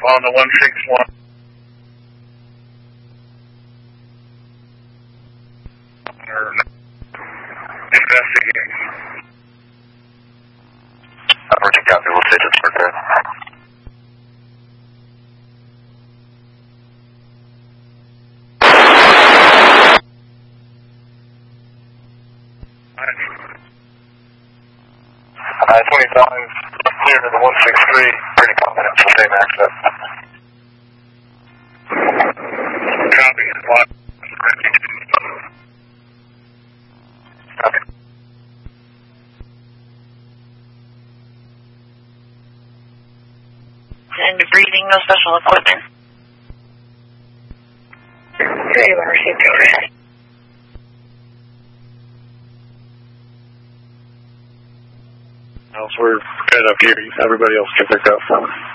on the 161. Investigating. Roger, copy. We'll say just for that. I-25, clear to the 163, pretty confident for same access. Copy. Copy. And breathing, no special equipment. Okay, you want to receive overhead. We're good up here. Everybody else can pick up.